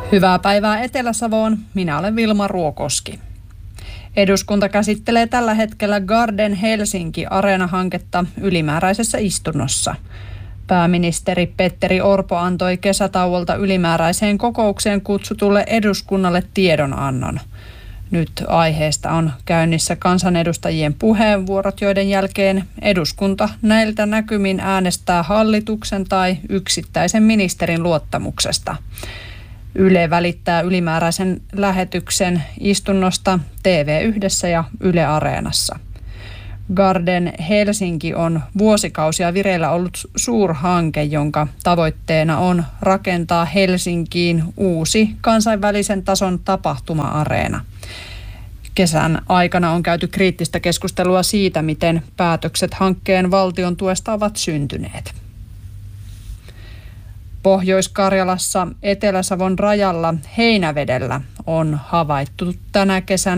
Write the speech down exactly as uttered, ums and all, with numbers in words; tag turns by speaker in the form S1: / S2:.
S1: Hyvää päivää Etelä-Savoon. Minä olen Vilma Ruokoski. Eduskunta käsittelee tällä hetkellä Garden Helsinki-areena-hanketta ylimääräisessä istunnossa. Pääministeri Petteri Orpo antoi kesätauolta ylimääräiseen kokoukseen kutsutulle eduskunnalle tiedonannon. Nyt aiheesta on käynnissä kansanedustajien puheenvuorot, joiden jälkeen eduskunta näiltä näkymin äänestää hallituksen tai yksittäisen ministerin luottamuksesta. Yle välittää ylimääräisen lähetyksen istunnosta T V yhdessä ja Yle Areenassa. Garden Helsinki on vuosikausia vireillä ollut suurhanke, jonka tavoitteena on rakentaa Helsinkiin uusi kansainvälisen tason tapahtuma-areena. Kesän aikana on käyty kriittistä keskustelua siitä, miten päätökset hankkeen valtion tuesta ovat syntyneet. Pohjois-Karjalassa Etelä-Savon rajalla Heinävedellä on havaittu tänä kesänä